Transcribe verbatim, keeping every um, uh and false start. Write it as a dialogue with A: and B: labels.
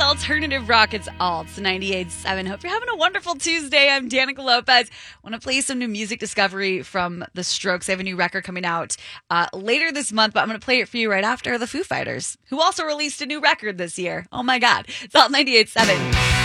A: Alternative Rock. It's Alts ninety-eight point seven. Hope you're having a wonderful Tuesday. I'm Danica Lopez. I want to play some new music discovery from The Strokes. They have a new record coming out uh, later this month, but I'm going to play it for you right after the Foo Fighters, who also released a new record this year. Oh my God. It's Alt ninety-eight point seven.